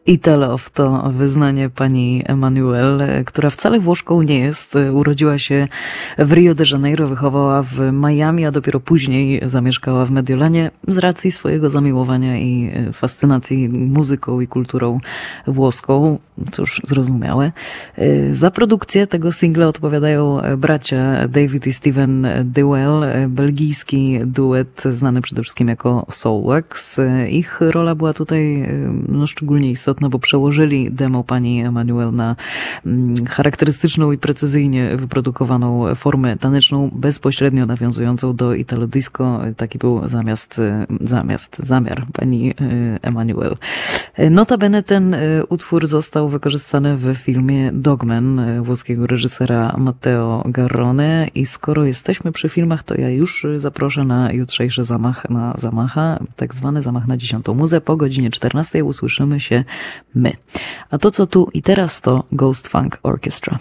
Italow to wyznanie pani Emmanuel, która wcale Włoszką nie jest. Urodziła się w Rio de Janeiro, wychowała w Miami, a dopiero później zamieszkała w Mediolanie z racji swojego zamiłowania i fascynacji muzyką i kulturą włoską. Cóż, zrozumiałe. Za produkcję tego singla odpowiadają bracia David i Steven Dewell, belgijski duet znany przede wszystkim jako Soulwax. Ich rola była tutaj szczególnie istotna, bo przełożyli demo pani Emmanuel na charakterystyczną i precyzyjnie wyprodukowaną formę taneczną, bezpośrednio nawiązującą do Italo Disco. Taki był zamiar pani Emmanuel. Notabene ten utwór został wykorzystany w filmie Dogman włoskiego reżysera Matteo Garrone i skoro jesteśmy przy filmach, to ja już zaproszę na jutrzejszy zamach na Zamacha, tak zwany zamach na 10. muzę. Po godzinie 14 usłyszymy się my. A to, co tu i teraz, to Ghost Funk Orchestra.